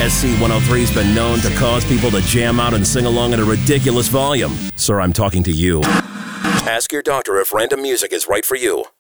SC103's been known to cause people to jam out and sing along at a ridiculous volume. Sir, I'm talking to you. Ask your doctor if random music is right for you.